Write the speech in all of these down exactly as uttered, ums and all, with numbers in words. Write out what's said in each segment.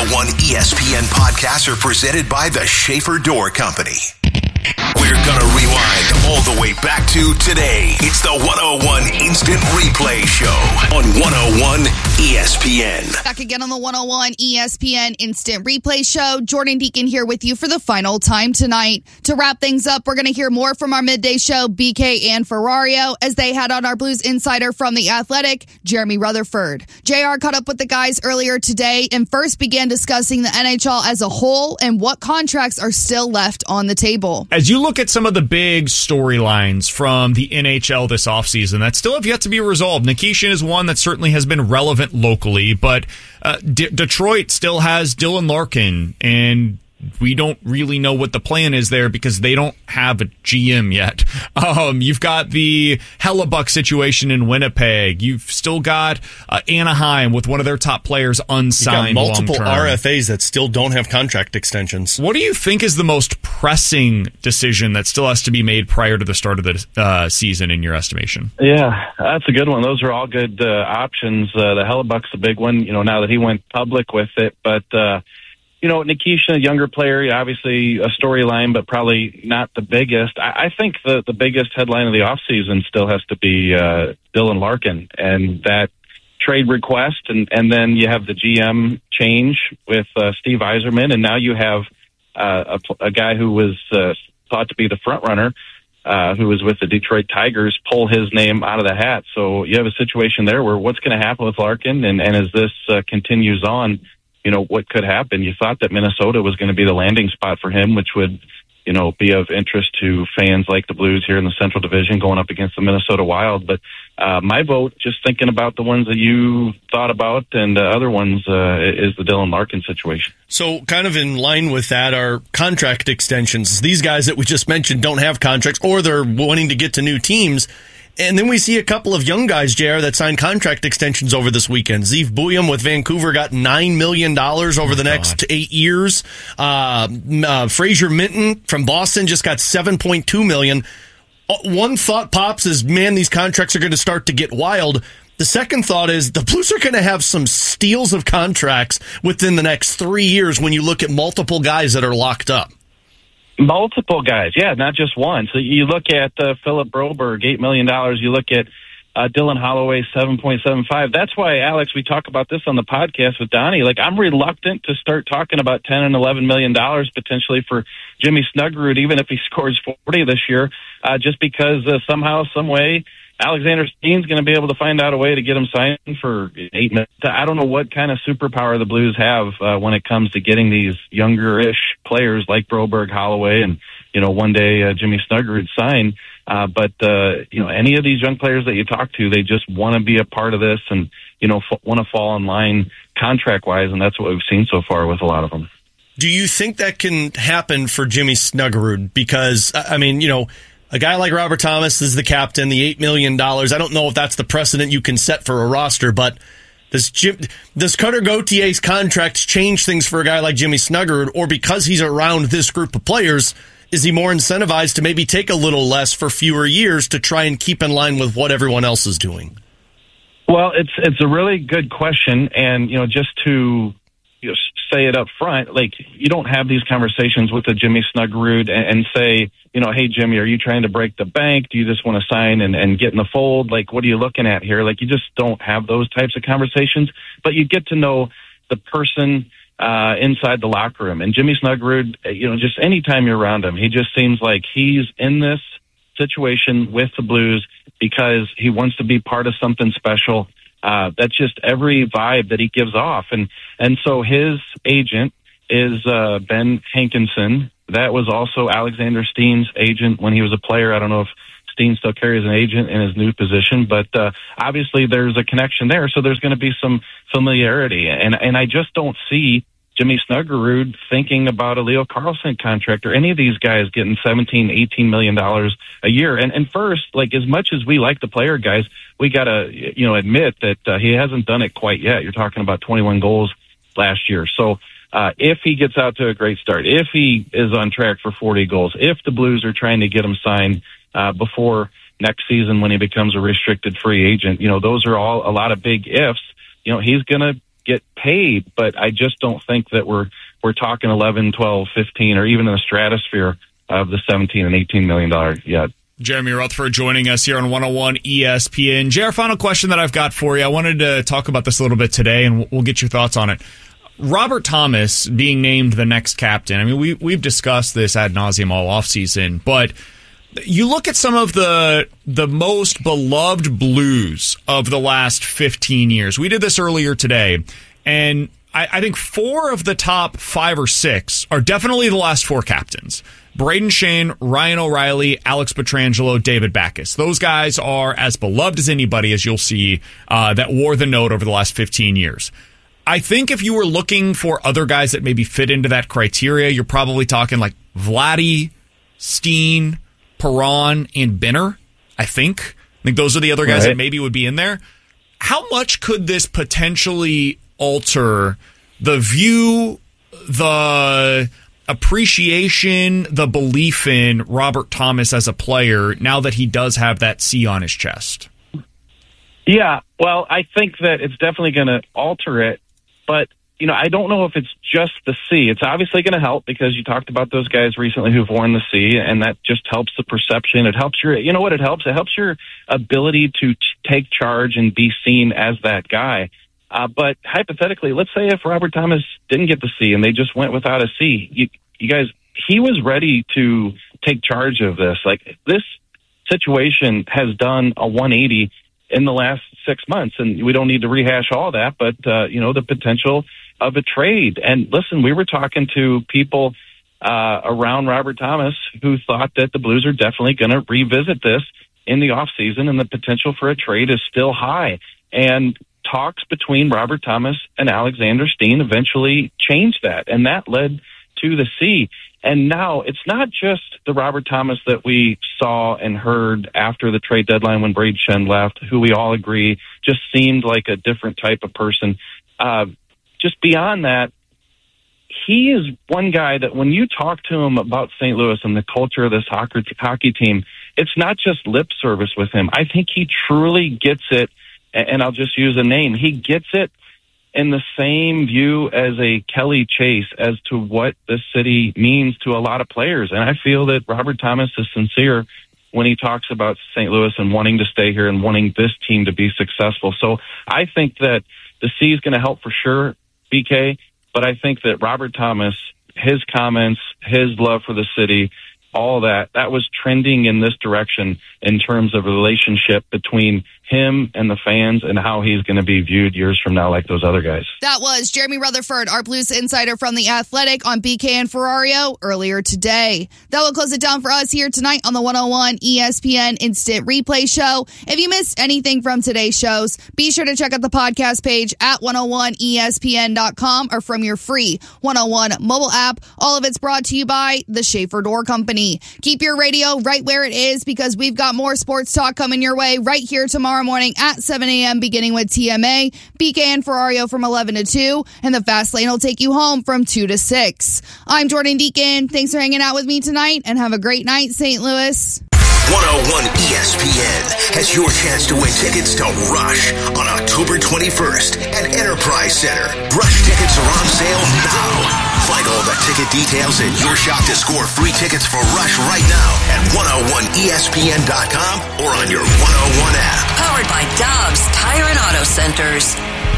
oh one E S P N podcasts are presented by the Schaefer Door Company. We're going to rewind all the way back to today. It's the one oh one Instant Replay Show on one oh one E S P N. Back again on the one oh one E S P N Instant Replay Show. Jordan Deacon here with you for the final time tonight. To wrap things up, we're going to hear more from our midday show, B K and Ferrario, as they had on our Blues insider from The Athletic, Jeremy Rutherford. J R caught up with the guys earlier today and first began discussing the N H L as a whole and what contracts are still left on the table. As you look at some of the big storylines from the N H L this offseason that still have yet to be resolved, Nikishin is one that certainly has been relevant locally, but uh, D- Detroit still has Dylan Larkin, and we don't really know what the plan is there because they don't have a G M yet. Um, you've got the Hellebuck situation in Winnipeg. You've still got uh, Anaheim with one of their top players unsigned. You've got multiple long-term. R F As that still don't have contract extensions. What do you think is the most pressing decision that still has to be made prior to the start of the uh, season, in your estimation? Yeah, that's a good one. Those are all good uh, options. Uh, the Hellebuck's a big one, you know, now that he went public with it. But, uh, you know, Nikishin, a younger player, obviously a storyline, but probably not the biggest. I, I think the, the biggest headline of the offseason still has to be uh, Dylan Larkin and that trade request. And, and then you have the G M change with uh, Steve Yzerman. And now you have uh, a, a guy who was uh, thought to be the front runner, uh, who was with the Detroit Tigers, pull his name out of the hat. So you have a situation there where what's going to happen with Larkin? And, and as this uh, continues on, you know, what could happen? You thought that Minnesota was going to be the landing spot for him, which would, you know, be of interest to fans like the Blues here in the Central Division going up against the Minnesota Wild. But uh, my vote, just thinking about the ones that you thought about and uh, other ones, uh, is the Dylan Larkin situation. So kind of in line with that are contract extensions. These guys that we just mentioned don't have contracts, or they're wanting to get to new teams. And then we see a couple of young guys, J R, that signed contract extensions over this weekend. Zeev Buium with Vancouver got nine million dollars over the next eight years. Uh, uh, Fraser Minton from Boston just got seven point two million dollars. One thought pops is, man, these contracts are going to start to get wild. The second thought is the Blues are going to have some steals of contracts within the next three years when you look at multiple guys that are locked up. Multiple guys, yeah, not just one. So you look at uh, Philip Broberg, eight million dollars. You look at uh, Dylan Holloway, seven point seven five. That's why, Alex, we talk about this on the podcast with Donnie. Like, I'm reluctant to start talking about ten and eleven million dollars potentially for Jimmy Snuggerud, even if he scores forty this year, uh, just because uh, somehow, some way, Alexander Steen's going to be able to find out a way to get him signed for eight minutes. I don't know what kind of superpower the Blues have uh, when it comes to getting these younger-ish players like Broberg, Holloway, and, you know, one day uh, Jimmy Snuggerud sign. Uh, but, uh, you know, any of these young players that you talk to, they just want to be a part of this and, you know, f- want to fall in line contract-wise, and that's what we've seen so far with a lot of them. Do you think that can happen for Jimmy Snuggerud? Because, I mean, you know, a guy like Robert Thomas is the captain, the eight million dollars. I don't know if that's the precedent you can set for a roster, but does Jim, does Cutter Gautier's contracts change things for a guy like Jimmy Snuggerud, or because he's around this group of players, is he more incentivized to maybe take a little less for fewer years to try and keep in line with what everyone else is doing? Well, it's it's a really good question, and, you know, just to you know, say it up front, like, you don't have these conversations with a Jimmy Snuggerud and, and say, you know, hey, Jimmy, are you trying to break the bank? Do you just want to sign and, and get in the fold? Like, what are you looking at here? Like, you just don't have those types of conversations, but you get to know the person uh, inside the locker room. And Jimmy Snuggerud, you know, just anytime you're around him, he just seems like he's in this situation with the Blues because he wants to be part of something special. Uh, that's just every vibe that he gives off. And, and so his agent is uh, Ben Hankinson. That was also Alexander Steen's agent when he was a player. I don't know if Steen still carries an agent in his new position, but uh, obviously there's a connection there. So there's going to be some familiarity. And, and I just don't see Jimmy Snuggerud thinking about a Leo Carlsson contract or any of these guys getting seventeen, eighteen million dollars a year. And, and first, like, as much as we like the player, guys, we got to, you know, admit that uh, he hasn't done it quite yet. You're talking about twenty-one goals last year. So uh, if he gets out to a great start, if he is on track for forty goals, if the Blues are trying to get him signed uh, before next season when he becomes a restricted free agent, you know, those are all a lot of big ifs. You know, he's going to get paid, but I just don't think that we're we're talking eleven, twelve, fifteen, or even in the stratosphere of the seventeen and eighteen million dollars yet. Jeremy Rutherford joining us here on one oh one E S P N. J R, final question that I've got for you. I wanted to talk about this a little bit today, and we'll get your thoughts on it. Robert Thomas being named the next captain. I mean, we, we've discussed this ad nauseum all offseason, but you look at some of the the most beloved Blues of the last fifteen years. We did this earlier today, and I, I think four of the top five or six are definitely the last four captains. Braden Shane, Ryan O'Reilly, Alex Pietrangelo, David Backes. Those guys are as beloved as anybody, as you'll see, uh, that wore the note over the last fifteen years. I think if you were looking for other guys that maybe fit into that criteria, you're probably talking like Vladdy, Steen, Perron, and Benner, I think. I think those are the other guys right. that maybe would be in there. How much could this potentially alter the view, the appreciation, the belief in Robert Thomas as a player now that he does have that C on his chest? Yeah, well, I think that it's definitely going to alter it, but you know, I don't know if it's just the C. It's obviously going to help because you talked about those guys recently who've worn the C, and that just helps the perception. It helps your, you know what it helps? It helps your ability to t- take charge and be seen as that guy. Uh, but hypothetically, let's say if Robert Thomas didn't get the C and they just went without a C, you, you guys, he was ready to take charge of this. Like, this situation has done a one eighty in the last six months, and we don't need to rehash all that, but, uh, you know, the potential of a trade. And listen, we were talking to people uh, around Robert Thomas who thought that the Blues are definitely going to revisit this in the offseason, and the potential for a trade is still high. And talks between Robert Thomas and Alexander Steen eventually changed that, and that led to the C. And now it's not just the Robert Thomas that we saw and heard after the trade deadline when Braden Shane left, who we all agree just seemed like a different type of person. Uh, just beyond that, he is one guy that when you talk to him about Saint Louis and the culture of this hockey, hockey team, it's not just lip service with him. I think he truly gets it, and I'll just use a name. He gets it in the same view as a Kelly Chase as to what this city means to a lot of players. And I feel that Robert Thomas is sincere when he talks about Saint Louis and wanting to stay here and wanting this team to be successful. So I think that the C is going to help for sure, B K, but I think that Robert Thomas, his comments, his love for the city, all that, that was trending in this direction in terms of a relationship between him and the fans and how he's going to be viewed years from now like those other guys. That was Jeremy Rutherford, our Blues insider from The Athletic, on B K and Ferrario earlier today. That will close it down for us here tonight on the one oh one E S P N Instant Replay Show. If you missed anything from today's shows, be sure to check out the podcast page at one oh one E S P N dot com or from your free one oh one mobile app. All of it's brought to you by the Schaefer Door Company. Keep your radio right where it is because we've got more sports talk coming your way right here tomorrow morning at seven a.m. beginning with T M A, B K and Ferrario from eleven to two, and the Fast Lane will take you home from two to six. I'm Jordan Deacon. Thanks for hanging out with me tonight, and have a great night, Saint Louis. one oh one E S P N has your chance to win tickets to Rush on October twenty-first at Enterprise Center. Rush tickets are on sale now. Find all the ticket details and your shot to score free tickets for Rush right now at one oh one E S P N dot com or on your one oh one app. Powered by Dobbs Tire and Auto Centers.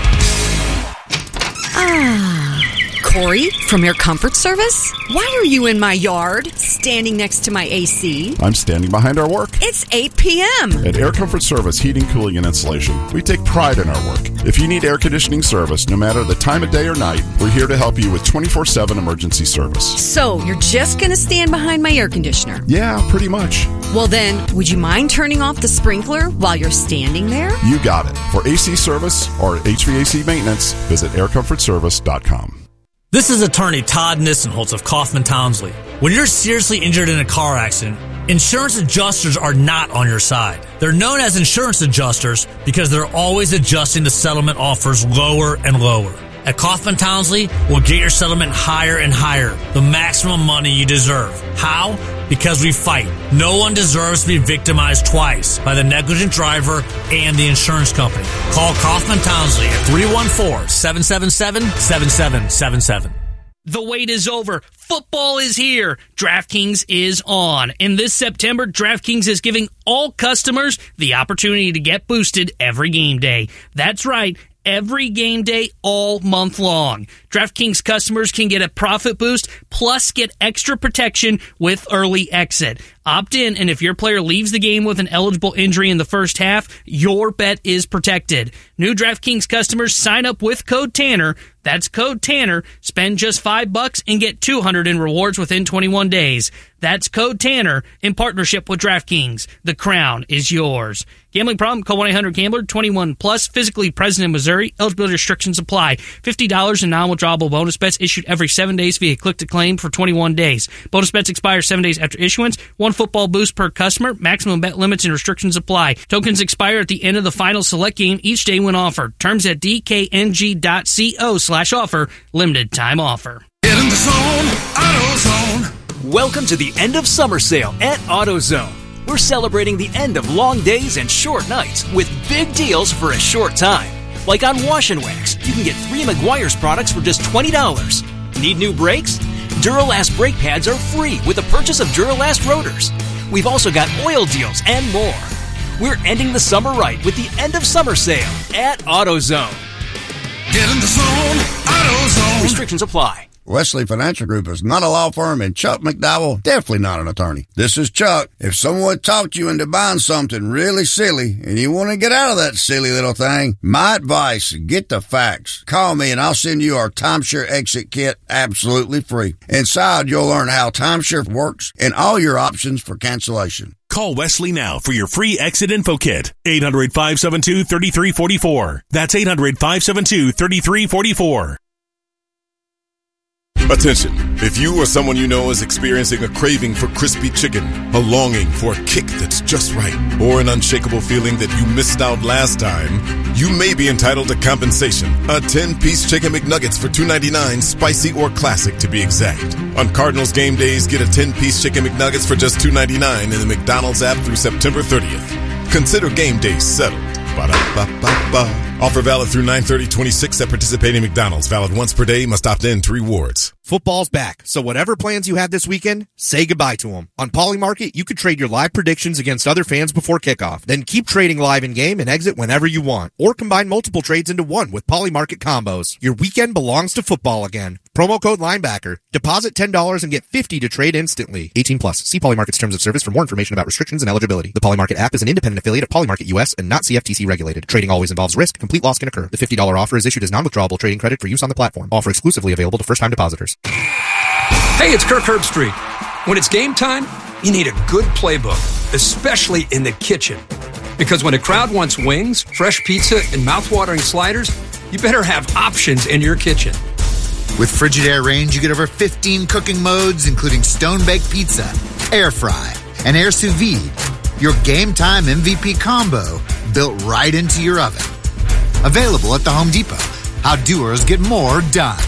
Ah, Corey from Air Comfort Service? Why are you in my yard, standing next to my A C? I'm standing behind our work. It's eight p.m. At Air Comfort Service Heating, Cooling, and Insulation, we take pride in our work. If you need air conditioning service, no matter the time of day or night, we're here to help you with twenty-four seven emergency service. So, you're just going to stand behind my air conditioner? Yeah, pretty much. Well then, would you mind turning off the sprinkler while you're standing there? You got it. For A C service or H V A C maintenance, visit air comfort service dot com. This is attorney Todd Nissenholtz of Kaufman Townsley. When you're seriously injured in a car accident, insurance adjusters are not on your side. They're known as insurance adjusters because they're always adjusting the settlement offers lower and lower. At Kaufman Townsley, we'll get your settlement higher and higher, the maximum money you deserve. How? because we fight. No one deserves to be victimized twice by the negligent driver and the insurance company. Call Kaufman Townsley at three one four, seven seven seven, seven seven seven seven. The wait is over. Football is here. DraftKings is on. And this September, DraftKings is giving all customers the opportunity to get boosted every game day. That's right. Every game day all month long. DraftKings customers can get a profit boost plus get extra protection with early exit. Opt in, and if your player leaves the game with an eligible injury in the first half, your bet is protected. New DraftKings customers sign up with code Tanner. That's code Tanner. Spend just five bucks and get two hundred in rewards within twenty-one days. That's code Tanner in partnership with DraftKings. The crown is yours. Gambling problem? Call one eight hundred gambler, twenty-one plus, physically present in Missouri. Eligibility restrictions apply. fifty dollars in non-withdrawable bonus bets issued every seven days via click-to-claim for twenty-one days. Bonus bets expire seven days after issuance. One football boost per customer. Maximum bet limits and restrictions apply. Tokens expire at the end of the final select game each day when offered. Terms at d k n g dot co slash offer. Limited time offer. Get in the zone, AutoZone. Welcome to the end of summer sale at AutoZone. We're celebrating the end of long days and short nights with big deals for a short time. Like on Wash and Wax, you can get three Meguiar's products for just twenty dollars. Need new brakes? Duralast brake pads are free with the purchase of Duralast rotors. We've also got oil deals and more. We're ending the summer right with the end of summer sale at AutoZone. Get in the zone, AutoZone. Restrictions apply. Wesley Financial Group is not a law firm, and Chuck McDowell definitely not an attorney. This is Chuck. If someone talked you into buying something really silly and you want to get out of that silly little thing, my advice, get the facts. Call me and I'll send you our timeshare exit kit absolutely free. Inside, you'll learn how timeshare works and all your options for cancellation. Call Wesley now for your free exit info kit. eight hundred, five seven two, three three four four. That's eight hundred, five seven two, three three four four. Attention, if you or someone you know is experiencing a craving for crispy chicken, a longing for a kick that's just right, or an unshakable feeling that you missed out last time, you may be entitled to compensation. A ten-piece Chicken McNuggets for two ninety-nine, spicy or classic to be exact. On Cardinals game days, get a ten-piece Chicken McNuggets for just two ninety-nine in the McDonald's app through September thirtieth. Consider game days settled. Ba-da-ba-ba-ba. Offer valid through nine thirty twenty-six at participating McDonald's. Valid once per day. Must opt in to rewards. Football's back, so whatever plans you had this weekend, say goodbye to them. On Polymarket, you could trade your live predictions against other fans before kickoff. Then keep trading live in-game and exit whenever you want. Or combine multiple trades into one with Polymarket combos. Your weekend belongs to football again. Promo code linebacker. Deposit ten dollars and get fifty dollars to trade instantly. eighteen plus. See Polymarket's terms of service for more information about restrictions and eligibility. The Polymarket app is an independent affiliate of Polymarket U S and not C F T C regulated. Trading always involves risk. Complete loss can occur. The fifty dollars offer is issued as non-withdrawable trading credit for use on the platform. Offer exclusively available to first-time depositors. Hey, it's Kirk Herbstreit. When it's game time, you need a good playbook, especially in the kitchen. Because when a crowd wants wings, fresh pizza, and mouth-watering sliders, you better have options in your kitchen. With Frigidaire Range, you get over fifteen cooking modes, including stone-baked pizza, air fry, and air sous vide. Your game time M V P combo built right into your oven. Available at the Home Depot. How doers get more done.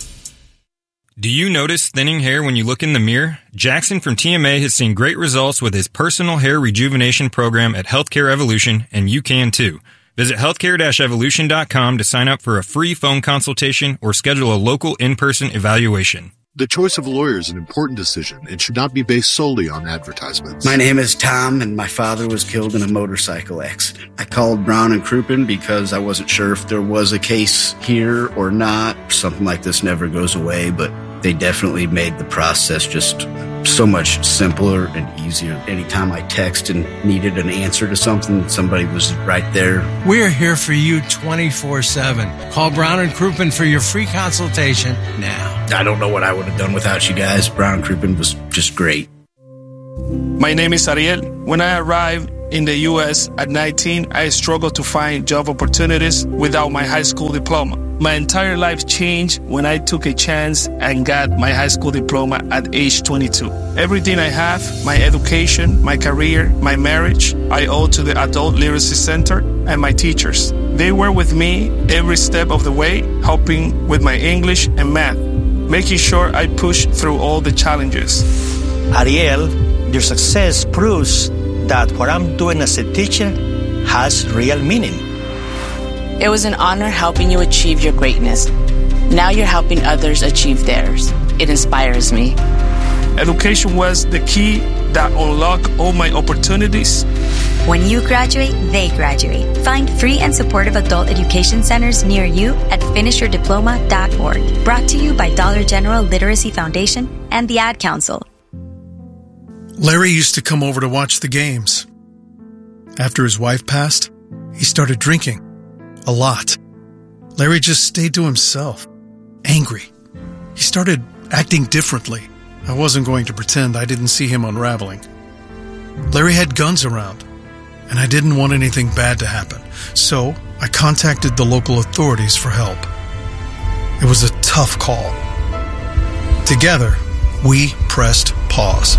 Do you notice thinning hair when you look in the mirror? Jackson from T M A has seen great results with his personal hair rejuvenation program at Healthcare Evolution, and you can too. Visit healthcare evolution dot com to sign up for a free phone consultation or schedule a local in-person evaluation. The choice of a lawyer is an important decision and should not be based solely on advertisements. My name is Tom, and my father was killed in a motorcycle accident. I called Brown and Crouppen because I wasn't sure if there was a case here or not. Something like this never goes away, but they definitely made the process just so much simpler and easier. Anytime I text and needed an answer to something, somebody was right there. We're here for you twenty-four seven. Call Brown and Crouppen for your free consultation now. I don't know what I would have done without you guys. Brown and Crouppen was just great. My name is Ariel. When I arrived in the U S at nineteen, I struggled to find job opportunities without my high school diploma. My entire life changed when I took a chance and got my high school diploma at age twenty-two. Everything I have, my education, my career, my marriage, I owe to the Adult Literacy Center and my teachers. They were with me every step of the way, helping with my English and math, making sure I pushed through all the challenges. Ariel Their success proves that what I'm doing as a teacher has real meaning. It was an honor helping you achieve your greatness. Now you're helping others achieve theirs. It inspires me. Education was the key that unlocked all my opportunities. When you graduate, they graduate. Find free and supportive adult education centers near you at finish your diploma dot org. Brought to you by Dollar General Literacy Foundation and the Ad Council. Larry used to come over to watch the games. After his wife passed, he started drinking. A lot. Larry just stayed to himself. Angry. He started acting differently. I wasn't going to pretend I didn't see him unraveling. Larry had guns around, and I didn't want anything bad to happen, so I contacted the local authorities for help. It was a tough call. Together, we pressed pause.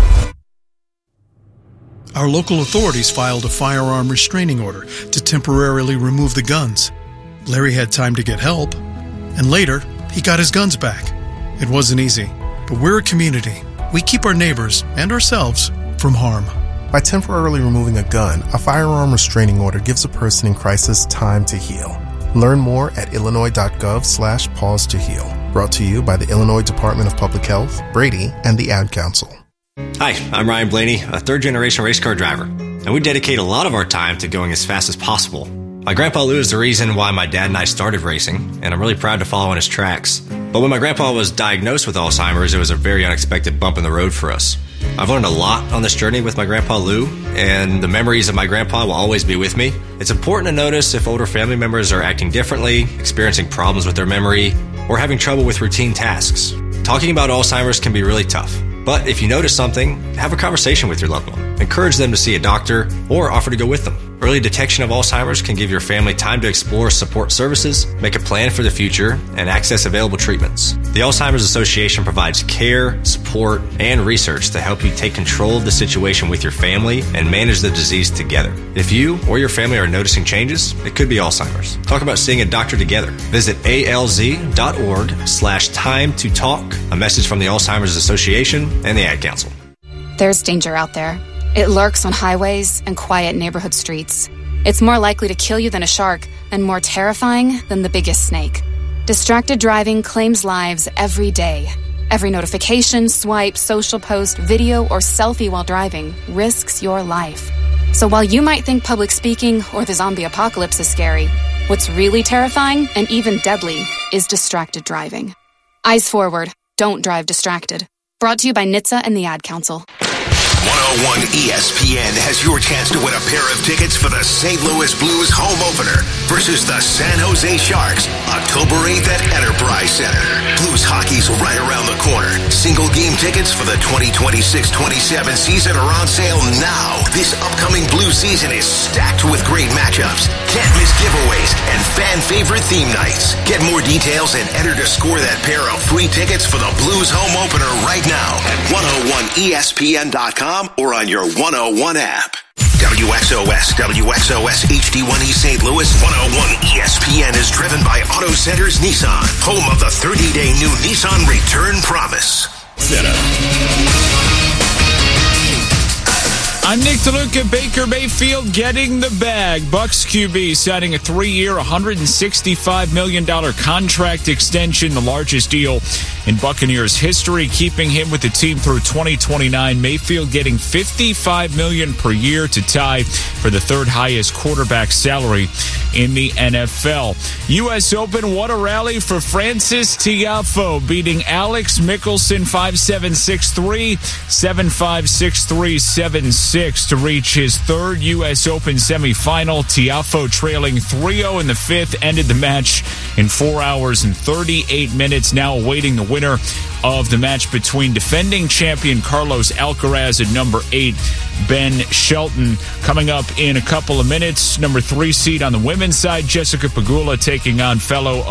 Our local authorities filed a firearm restraining order to temporarily remove the guns. Larry had time to get help, and later, he got his guns back. It wasn't easy, but we're a community. We keep our neighbors and ourselves from harm. By temporarily removing a gun, a firearm restraining order gives a person in crisis time to heal. Learn more at illinois.gov slash pause to heal. Brought to you by the Illinois Department of Public Health, Brady, and the Ad Council. Hi, I'm Ryan Blaney, a third-generation race car driver, and we dedicate a lot of our time to going as fast as possible. My grandpa Lou is the reason why my dad and I started racing, and I'm really proud to follow in his tracks. But when my grandpa was diagnosed with Alzheimer's, it was a very unexpected bump in the road for us. I've learned a lot on this journey with my grandpa Lou, and the memories of my grandpa will always be with me. It's important to notice if older family members are acting differently, experiencing problems with their memory, or having trouble with routine tasks. Talking about Alzheimer's can be really tough. But if you notice something, have a conversation with your loved one. Encourage them to see a doctor or offer to go with them. Early detection of Alzheimer's can give your family time to explore support services, make a plan for the future, and access available treatments. The Alzheimer's Association provides care, support, and research to help you take control of the situation with your family and manage the disease together. If you or your family are noticing changes, it could be Alzheimer's. Talk about seeing a doctor together. Visit alz.org slash time to talk. A message from the Alzheimer's Association and the Ad Council. There's danger out there. It lurks on highways and quiet neighborhood streets. It's more likely to kill you than a shark and more terrifying than the biggest snake. Distracted driving claims lives every day. Every notification, swipe, social post, video, or selfie while driving risks your life. So while you might think public speaking or the zombie apocalypse is scary, what's really terrifying and even deadly is distracted driving. Eyes forward. Don't drive distracted. Brought to you by N H T S A and the Ad Council. one oh one E S P N has your chance to win a pair of tickets for the Saint Louis Blues home opener versus the San Jose Sharks, October eighth at Enterprise Center. Blues hockey's right around the corner. Single game tickets for the twenty twenty-six twenty-seven season are on sale now. This upcoming Blues season is stacked with great matchups, can't miss giveaways, and fan favorite theme nights. Get more details and enter to score that pair of free tickets for the Blues home opener right now at one oh one E S P N dot com. Or on your one oh one app. W X O S, W X O S H D one E Saint Louis, one oh one E S P N is driven by Auto Centers Nissan, home of the thirty-day new Nissan Return Promise. Center. I'm Nick DeLuca. Baker Mayfield getting the bag. Bucs Q B signing a three-year, one hundred sixty-five million dollars contract extension, the largest deal in Buccaneers history, keeping him with the team through twenty twenty-nine. Mayfield getting fifty-five million dollars per year to tie for the third highest quarterback salary in the N F L. U S Open, what a rally for Francis Tiafoe, beating Alex Mickelson five seven, six three, seven five, six three, seven six to reach his third U S Open semifinal. Tiafoe trailing three oh in the fifth, ended the match in four hours and thirty-eight minutes, now awaiting the winner of the match between defending champion Carlos Alcaraz and number eight Ben Shelton. Coming up in a couple of minutes, number three seed on the women's side, Jessica Pegula taking on fellow